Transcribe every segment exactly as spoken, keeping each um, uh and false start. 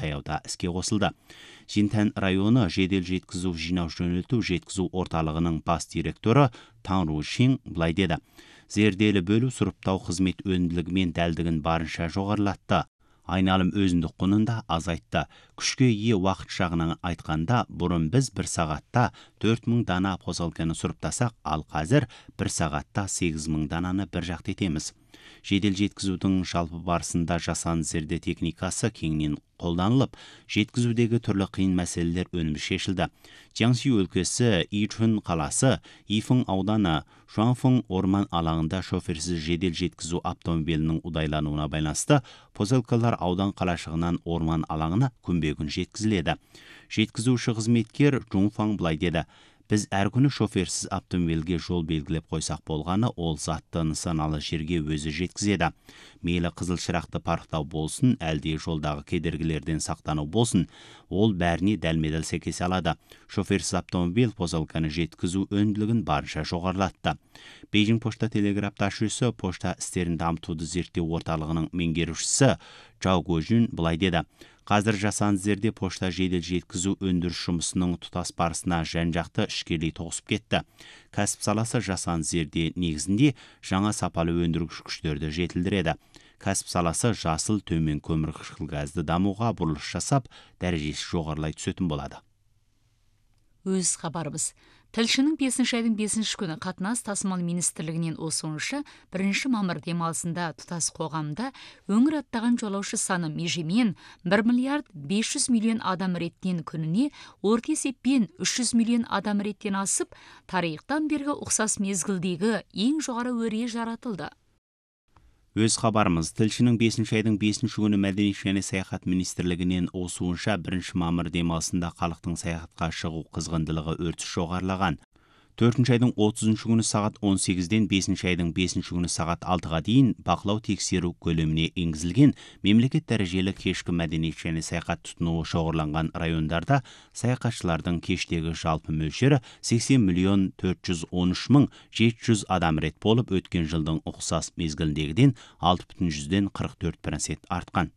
таяуда іске қосылды. Жинтан районы жедел жеткізу жинау жөнелту жеткізу орталығының бас директоры Таңру Шин былай деді. Зерделі бөлу сұрыптау қызмет өнімділігі мен дәлдігін барынша жоғарылатты. Айналым өзіндік құнын да азайтты. Күшке ие уақыт жағынан айтқанда, бұрын біз бір сағатта төрт мың дана қосалқаны сұрыптасақ, ал қазір бір сағатта сегіз мың дананы бір жақты етеміз. Жедел жеткізудің жалпы барысында жасанды зерде техникасы кеңінен қолданылып, жеткізудегі түрлі қиын мәселелер өнімі шешілді. Jiangxi өлкесі Ичун қаласы, Ифың ауданы Шуанфың орман алаңында шоферсіз жедел жеткізу автомобилінің ұдайлануына байланысты посылкалар аудан қалашығынан орман алаңына күнбе-күн жеткізіледі. Жеткізуші қызметкер Жунфаң былай деді. Біз әр күні шоферсіз автомобильге жол белгілеп қойсақ болғаны, ол затты нысаналы жерге өзі жеткізеді. Мейлі қызыл шырақты парықтау болсын, әлде жолдағы кедергілерден сақтану болсын, ол бәріне дәлме-дәл сәйкесе алады. Шоферсіз автомобиль посылканы жеткізу өнімділігін барынша жоғарылатты. Бейжің пошта телеграф жүйесі пошта істерін дамытуды зерттеу орталығының меңгерушісі Чао Гожун былай деді. Қазір жасанды зерде пошта жедел жеткізу өндіріс жұмысының тұтас барысына жан-жақты ішкелей тоғысып кетті. Кәсіп саласы жасанды зерде негізінде жаңа сапалы өндіргіш күштерді жетілдіреді. Кәсіп саласы жасыл төмен көмір қышқыл газды дамуға бұрылыс жасап, дәрежесі жоғарылай түсетін болады. Өз хабарымыз. Тілшінің бесінші айдың бесінші күні қатынас тасымал министрлігінен осуынша бірінші мамыр демалысында тұтас қоғамда өңір аттаған жолаушы саны межемен бір миллиард бес жүз миллион адам реттен күніне орта есеппен үш жүз миллион адам реттен асып, тарихтан бергі ұқсас мезгілдегі ең жоғары өре жаратылды. Өз хабарымыз. Тілшінің бесінші айдың бесінші күні мәдениет және саяхат министрлігінен осуынша бірінші мамыр демалысында халықтың саяхатқа шығу қызғындылығы өртіс жоғарылаған. төртінші айдың отызыншы күні сағат он сегізден бесінші айдың бесінші күні сағат алтыға дейін бақылау тексеру көлеміне енгізілген мемлекет дәрежелі кешкі мәдениет және саяхат тұтынуы шоғырланған райондарда саяхатшылардың кештегі жалпы мөлшері сексен миллион төрт жүз он үш мың жеті жүз адам рет болып, өткен жылдың ұқсас мезгіліндегіден алты бүтін жүзден қырық төрт процент артқан.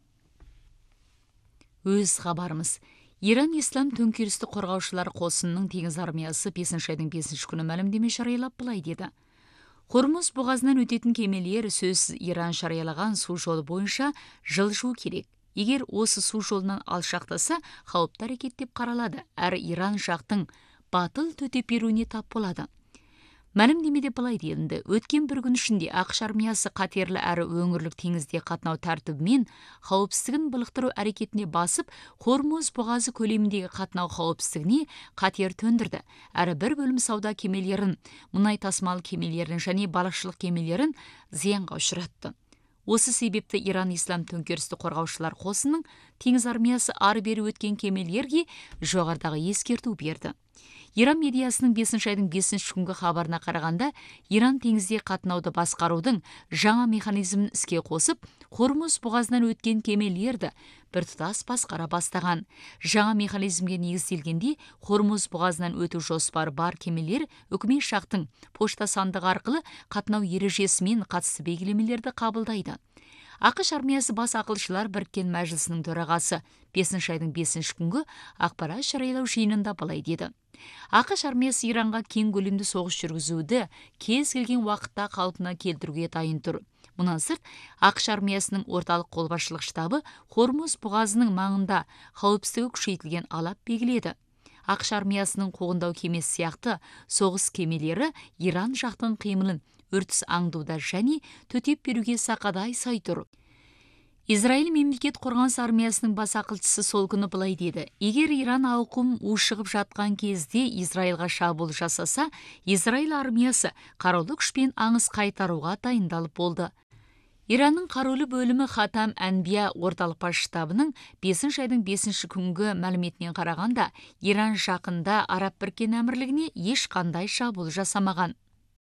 Өз хабарымыз. Иран ислам төңкерісті қорғаушылар қосынының теңіз армиясы бесінші айдың бесінші күні мәлімдеме жариялап былай деді. Хормуз бұғазынан өтетін кемелер сөзсіз Иран жариялаған су жолы бойынша жылжуы керек. Егер осы су жолынан алшақтаса, қауіпті әрекет деп қаралады, әрі Иран жақтың батыл төтеп беруіне тап болады. Мәлімдемеде былай делінді. Өткен бір күн ішінде ақш армиясы қатерлі әрі өңірлік теңізде қатынау тәртібімен қауіпсіздігін былықтыру әрекетіне басып, Хормуз бұғазы көлеміндегі қатынау қауіпсіздігіне қатер төндірді. Әрі бір бөлім сауда кемелерін, мұнай тасымал кемелерін және балықшылық кемелерін зиянға ұшыратты. Осы себепті Иран ислам төңкерісті қорғаушылар қосының теңіз армиясы ары бері өткен кемелерге жоғарыдағы ескерту берді. Иран медиасының бесінші айдың бесінші күнгі хабарына қарағанда, Иран теңізде қатынауды басқарудың жаңа механизмін іске қосып, Хормуз бұғазынан өткен кемелерді біртұтас басқара бастаған. Жаңа механизмге негізделгенде, Хормуз бұғазынан өту жоспары бар кемелер үкімет жақтың пошта сандығы арқылы қатынау ережесімен қатысты белгілемелерді қабылдайды. ақш армиясы бас ақылшылар біріккен мәжілісінің төрағасы бесінші айдың бесінші күнгі ақпарат жариялау жиынында былай деді. ақш армиясы Иранға кең көлемді соғыс жүргізуді кез келген уақытта қалпына келтіруге дайын тұр. Мұнан сырт, ақш армиясының орталық қолбасшылық штабы Хормуз бұғазының маңында қауіпсіздігі күшейтілген алап белгіледі. ақш армиясының қуғындау кемесі сияқты соғыс кемелері Иран жақтың қимылын өртіс аңдуда және төтеп беруге сақадай сай тұр. Израиль мемлекет қорғаныс армиясының бас ақылшысы сол күні былай деді. Егер Иран ауқым ушығып жатқан кезде Израильға шабуыл жасаса, Израиль армиясы қарулы күшпен аңыз қайтаруға дайындалып болды. Иранның қарулы бөлімі Хатам Әнбия орталық бас штабының бесінші айдың бесінші күнгі мәліметінен қарағанда, Иран жақында Араб Біріккен Әмірлігіне ешқандай шабуыл жасамаған.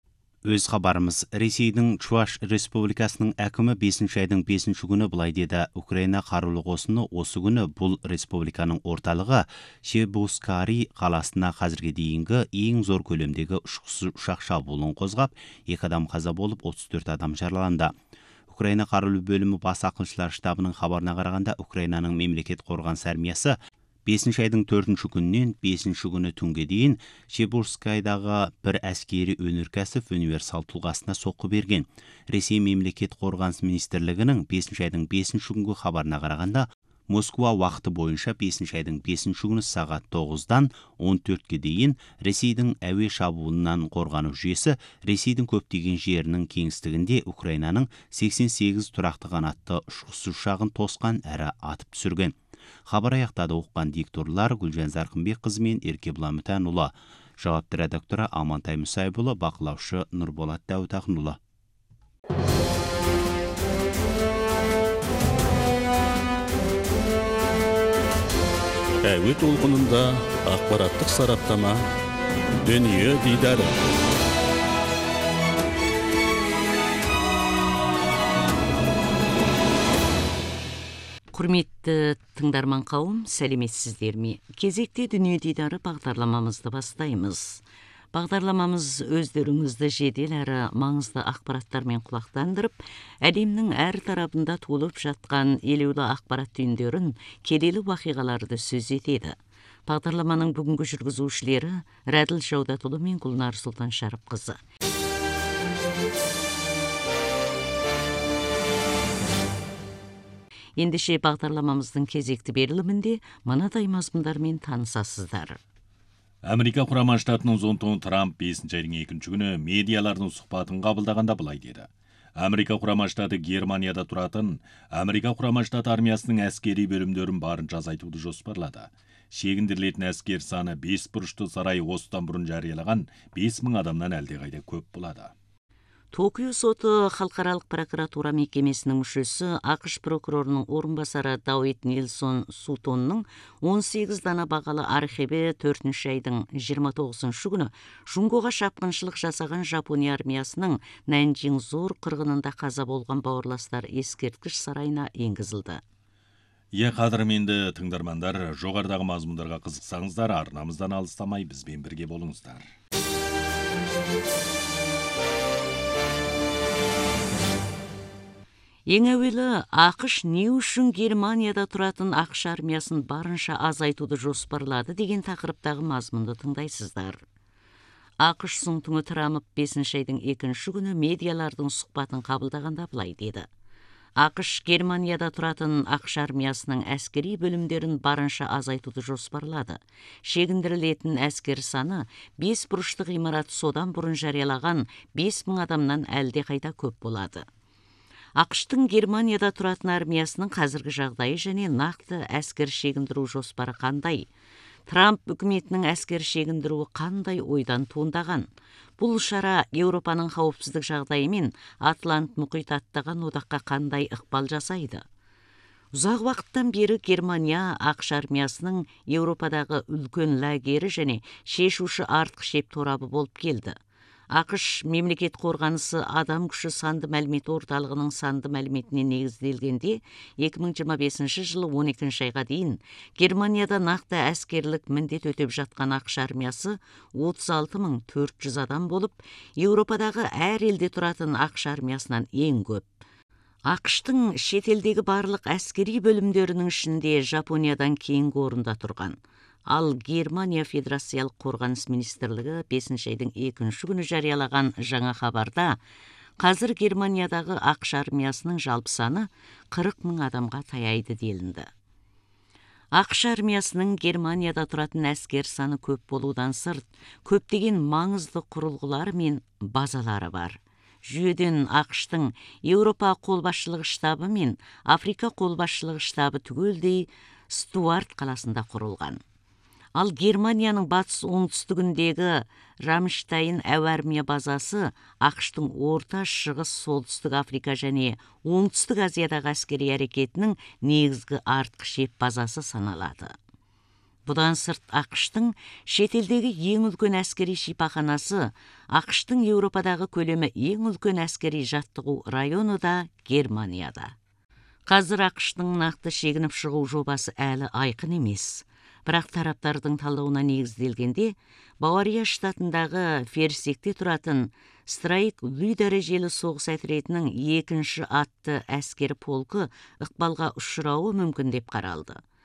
Өз хабарымыз. Ресейдің Чуваш Республикасының әкімі бесінші айдың бесінші күні былай деді. Украина қарулы қосыны осы күні бұл республиканың орталығы Чебускари қаласына қазірге дейінгі ең зор көлемдегі ұшқышсыз ұшақ шабуылын қозғап, екі адам қаза болып, отыз төрт адам жараланды. Украина қарулы бөлімі бас ақылшылар штабының хабарына қарағанда, Украинаның мемлекет қорғаныс армиясы бесінші айдың төртінші күнінен бесінші күні түнге дейін Чебурскайдағы бір әскери өнеркәсіп универсал тұлғасына соққы берген. Ресей мемлекет қорғаныс министрлігінің бесінші айдың бесінші күнгі хабарына қарағанда, Москва уақыты бойынша бесінші айдың бесінші күні сағат тоғыздан он төртке дейін Ресейдің әуе шабуылынан қорғану жүйесі Ресейдің көптеген жерінің кеңістігінде Украинаның сексен сегіз тұрақты қанатты ұшқыш ұшағын тосқан әрі атып түсірген. Хабар аяқтады. Оққан дикторлар Гүлжан Зарқынбекқызы мен Еркебұлан Мүтәнұлы. Жауапты редакторы Амантай Мұсайбұлы, бақылаушы Нұрболат Дәуітақынұлы. Әуе толқынында ақпараттық сараптама, дүние дидары. Құрметті тыңдарман қауым, сәлеметсіздер ме? Кезекте дүние дидары бағдарламамызды бастаймыз. Бағдарламамыз өздеріңізді жедел әрі маңызды ақпараттармен құлақтандырып, әлемнің әр тарапында толып жатқан елеулі ақпарат түйіндерін, келелі уақиғаларды сөз етеді. Бағдарламаның бүгінгі жүргізушілері Рәділ Жаудатұлы мен Гүлнар Сұлтан Шәріпқызы. Ендеше бағдарламамыздың кезекті берілімінде мынадай мазмұндармен танысасыздар. Америка құрама штатының зонтон Трамп бесінші айдың екінші күні медиалардың сұхбатын қабылдағанда былай деді. Америка құрама штаты Германияда тұратын Америка құрама штаты армиясының әскери бөлімдерін барынша азайтуды жоспарлады. Шегіндірілетін әскер саны бес бұрышты сарай осыдан бұрын жариялаған бес мың адамнан әлдеқайда көп болады. Токио соты халықаралық прокуратура мекемесінің мүшесі ақш прокурорының орынбасары Дауид Нильсон Сутонның он сегіз дана бағалы архиві төртінші айдың жиырма тоғызыншы күні Жунгоға шапқыншылық жасаған Жапония армиясының Нанжин зор қырғынында қаза болған бауырластар ескерткіш сарайына енгізілді. Е қадірменді тыңдармандар, жоғарыдағы мазмұндарға қызықсаңыздар, арнамыздан алыстамай бізбен бірге болыңыздар. Ең әуелі ақш не үшін Германияда тұратын ақш армиясын барынша азайтуды жоспарлады деген тақырыптағы мазмұнды тыңдайсыздар. ақш Сұңтыңы Трамп бесінші айдың екінші күні медиалардың сұхбатын қабылдағанда былай деді. ақш Германияда тұратын ақш армиясының әскери бөлімдерін барынша азайтуды жоспарлады. Шегіндірілетін әскер саны бес бұрышты ғимарат содан бұрын жариялаған бес мың адамнан әлде қайда көп болады. ақштың Германияда тұратын армиясының қазіргі жағдайы және нақты әскер шегіндіру жоспары қандай? Трамп үкіметінің әскер шегіндіруі қандай ойдан туындаған? Бұл шара Еуропаның қауіпсіздік жағдайы мен Атлант мұхит аттаған одаққа қандай ықпал жасайды? Ұзақ уақыттан бері Германия ақш армиясының Еуропадағы үлкен лагері және шешуші артқы шеп торабы болып келді. ақш мемлекет қорғанысы адам күші санды мәлімет орталығының санды мәліметіне негізделгенде екі мың жиырма бесінші жылы он екінші айға дейін Германияда нақты әскерлік міндет өтеп жатқан ақш армиясы отыз алты мың төрт жүз адам болып, Еуропадағы әр елде тұратын ақш армиясынан ең көп. ақштың шетелдегі барлық әскери бөлімдерінің ішінде Жапониядан кейінгі орында тұрған. Ал Германия Федерациялық қорғаныс министрлігі бесінші айдың екінші күні жариялаған жаңа хабарда қазір Германиядағы ақш армиясының жалпы саны қырық мың адамға таяйды делінді. ақш армиясының Германияда тұратын әскер саны көп болудан сырт, көптеген маңызды құрылғылар мен базалары бар. Жүйеден ақштың Еуропа қолбасшылығы штабы мен Африка қолбасшылығы штабы түгелдей Стуарт қаласында құрылған. Ал Германияның батыс оңтүстігіндегі Рамштайн әуе армия базасы ақштың орта, шығыс, солтүстік Африка және оңтүстік Азиядағы әскери әрекетінің негізгі артқы шеп базасы саналады. Бұдан сырт ақштың шетелдегі ең үлкен әскери шипаханасы, ақштың Еуропадағы көлемі ең үлкен әскери жаттығу районы да Германияда. Қазір ақштың нақты шегініп шығу жобасы әлі айқын емес. Бірақ тараптардың талдауына негізделгенде, Бавария штатындағы Ферсекте тұратын Страйк Лүй дәрежелі соғыс әтіретінің екінші атты әскер полкы ықпалға ұшырауы мүмкін деп қаралды.